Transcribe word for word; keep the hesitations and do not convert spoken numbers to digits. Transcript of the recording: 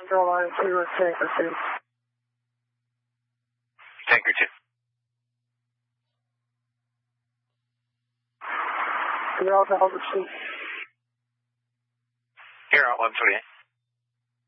Carolina two or Tanker two. Tanker two. You're out to Albert C. Here out one three eight.